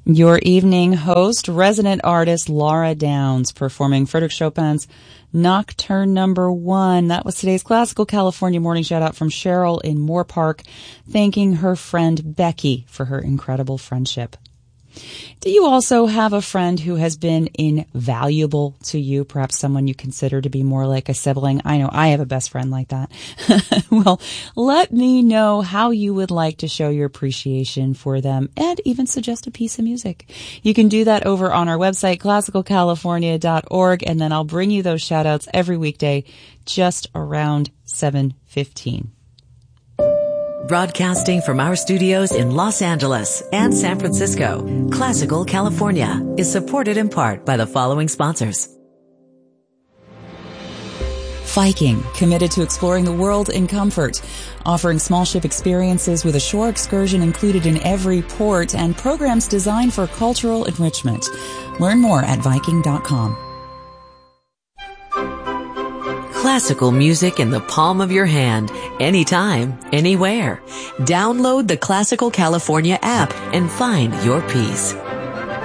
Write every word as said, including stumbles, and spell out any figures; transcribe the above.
Your evening host, resident artist Laura Downs, performing Frederick Chopin's Nocturne Number One. That was today's Classical California morning shout out from Cheryl in Moore Park, thanking her friend Becky for her incredible friendship. Do you also have a friend who has been invaluable to you? Perhaps someone you consider to be more like a sibling? I know I have a best friend like that. Well, let me know how you would like to show your appreciation for them and even suggest a piece of music. You can do that over on our website, classical california dot org, and then I'll bring you those shout outs every weekday just around seven fifteen. Broadcasting from our studios in Los Angeles and San Francisco, Classical California is supported in part by the following sponsors. Viking, committed to exploring the world in comfort, offering small ship experiences with a shore excursion included in every port and programs designed for cultural enrichment. Learn more at viking dot com. Classical music in the palm of your hand, anytime, anywhere. Download the Classical California app and find your peace.